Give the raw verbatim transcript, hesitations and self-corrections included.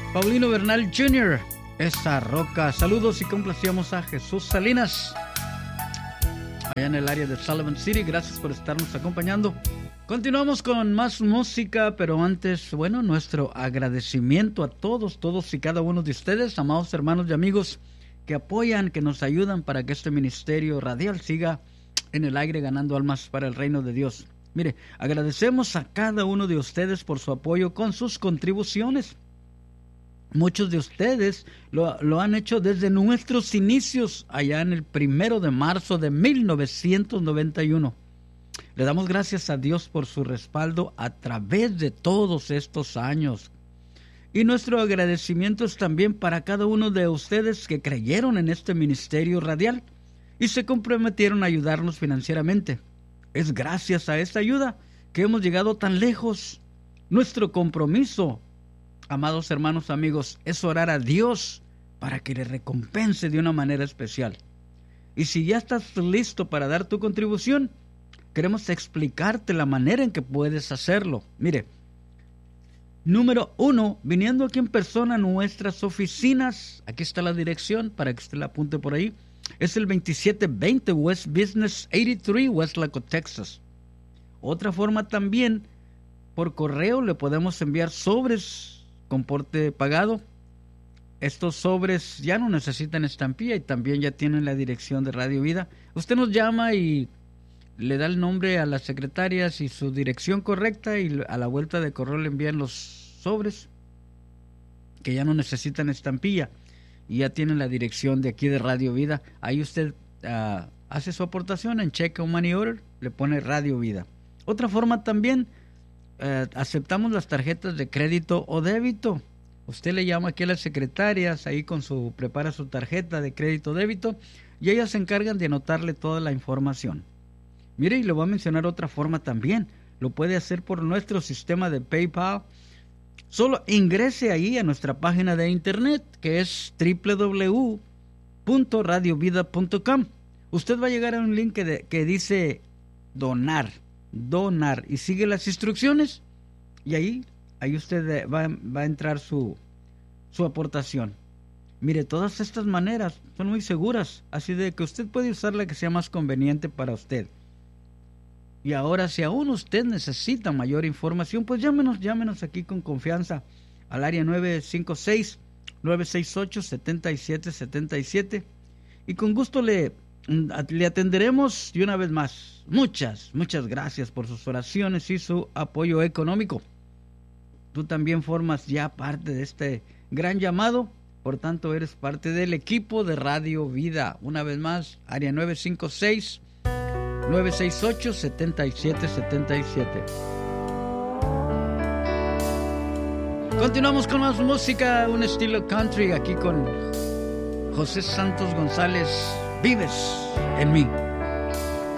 Paulino Bernal junior, esa roca. Saludos y complacíamos a Jesús Salinas, allá en el área de Sullivan City. Gracias por estarnos acompañando. Continuamos con más música, pero antes, bueno, nuestro agradecimiento a todos, todos y cada uno de ustedes, amados hermanos y amigos, que apoyan, que nos ayudan para que este ministerio radial siga en el aire ganando almas para el reino de Dios. Mire, agradecemos a cada uno de ustedes por su apoyo con sus contribuciones. Muchos de ustedes lo, lo han hecho desde nuestros inicios, allá en el primero de marzo de mil novecientos noventa y uno. Le damos gracias a Dios por su respaldo a través de todos estos años. Y nuestro agradecimiento es también para cada uno de ustedes que creyeron en este ministerio radial y se comprometieron a ayudarnos financieramente. Es gracias a esta ayuda que hemos llegado tan lejos. Nuestro compromiso, amados hermanos, amigos, es orar a Dios para que le recompense de una manera especial. Y si ya estás listo para dar tu contribución, queremos explicarte la manera en que puedes hacerlo. Mire, número uno, viniendo aquí en persona a nuestras oficinas, aquí está la dirección para que usted la apunte por ahí, es el veintisiete veinte West Business ochenta y tres, Westlaco, Texas. Otra forma también, por correo le podemos enviar sobres con porte pagado. Estos sobres ya no necesitan estampilla y también ya tienen la dirección de Radio Vida. Usted nos llama y le da el nombre a las secretarias y su dirección correcta, y a la vuelta de correo le envían los sobres que ya no necesitan estampilla y ya tienen la dirección de aquí de Radio Vida. Ahí usted uh, hace su aportación en cheque o money order, le pone Radio Vida. Otra forma también, Uh, aceptamos las tarjetas de crédito o débito. Usted le llama aquí a las secretarias, ahí con su, prepara su tarjeta de crédito o débito y ellas se encargan de anotarle toda la información. Mire, y le voy a mencionar otra forma también. Lo puede hacer por nuestro sistema de PayPal. Solo ingrese ahí a nuestra página de internet, que es doble u doble u doble u punto radio vida punto com. Usted va a llegar a un link que, de, que dice donar. donar y sigue las instrucciones y ahí ahí usted va, va a entrar su su aportación. Mire, todas estas maneras son muy seguras, así de que usted puede usar la que sea más conveniente para usted. Y ahora, si aún usted necesita mayor información, pues llámenos, llámenos aquí con confianza al área nueve cinco seis, nueve seis ocho, siete siete siete siete y con gusto le le atenderemos. Y una vez más, muchas, muchas gracias por sus oraciones y su apoyo económico. Tú también formas ya parte de este gran llamado, por tanto eres parte del equipo de Radio Vida. Una vez más, área nueve cinco seis, nueve seis ocho, siete siete siete siete. Continuamos con más música, un estilo country, aquí con José Santos González. Vives en mí.